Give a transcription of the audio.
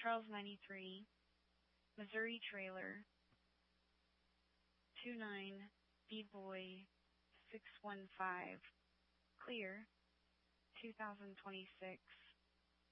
Charles 93, Missouri Trailer, 29 B-Boy 615, Clear, 2026.